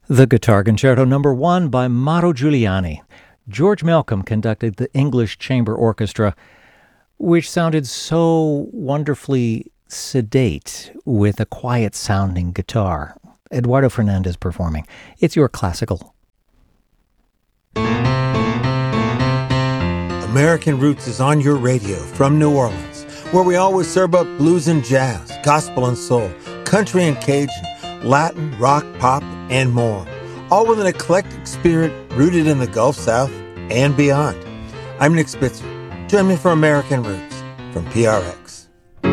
The Guitar Concerto No. 1 by Mauro Giuliani. George Malcolm conducted the English Chamber Orchestra, which sounded so wonderfully sedate with a quiet-sounding guitar. Eduardo Fernandez performing. It's your classical. American Roots is on your radio from New Orleans, where we always serve up blues and jazz, gospel and soul, country and Cajun, Latin, rock, pop, and more, all with an eclectic spirit rooted in the Gulf South and beyond. I'm Nick Spitzer. Join me for American Roots from PRX.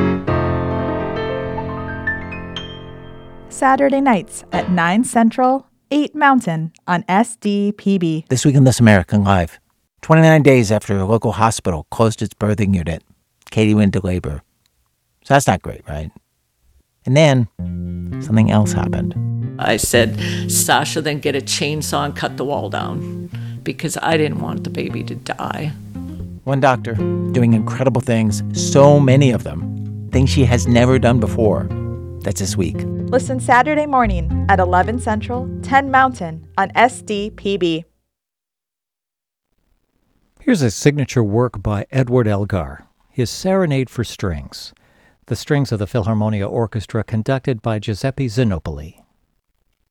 Saturday nights at 9 Central, 8 Mountain on SDPB. This week in This American Life, 29 days after a local hospital closed its birthing unit, Katie went into labor. So that's not great, right? And then something else happened. I said, Sasha, then get a chainsaw and cut the wall down because I didn't want the baby to die. One doctor doing incredible things, so many of them, things she has never done before. That's this week. Listen Saturday morning at 11 Central, 10 Mountain on SDPB. Here's a signature work by Edward Elgar, his Serenade for Strings. The strings of the Philharmonia Orchestra conducted by Giuseppe Zinopoli.